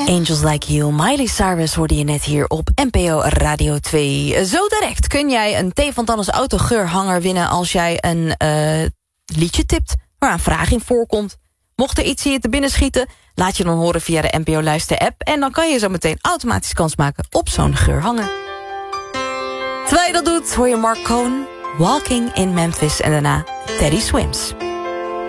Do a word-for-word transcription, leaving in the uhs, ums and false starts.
Angels Like You, Miley Cyrus hoorde je net hier op N P O Radio twee. Zo direct kun jij een T. van Tannes autogeurhanger winnen... als jij een uh, liedje tipt waar een vraag in voorkomt. Mocht er iets hier te binnen schieten, laat je dan horen via de N P O Luister app... en dan kan je zo meteen automatisch kans maken op zo'n geurhanger. Terwijl je dat doet, hoor je Mark Cohn, Walking in Memphis... en daarna Teddy Swims.